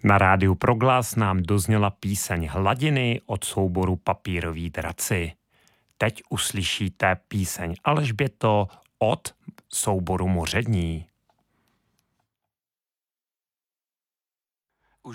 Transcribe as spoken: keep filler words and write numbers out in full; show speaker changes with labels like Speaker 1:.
Speaker 1: Na rádiu Proglas nám dozněla píseň Hladiny od souboru Papíroví draci. Teď uslyšíte píseň Alžběto od souboru Mořední.